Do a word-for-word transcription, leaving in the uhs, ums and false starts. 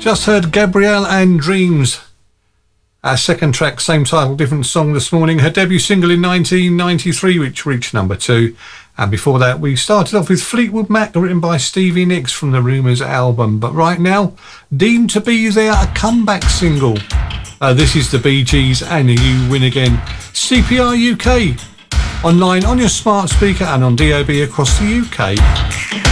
Just heard Gabrielle and Dreams. Our second track, same title, different song this morning. Her debut single in nineteen ninety-three, which reached number two. And before that, we started off with Fleetwood Mac, written by Stevie Nicks from the Rumours album. But right now, Deemed to Be There, a comeback single. Uh, this is the Bee Gees and You Win Again. C P R U K, online on your smart speaker and on D A B across the U K.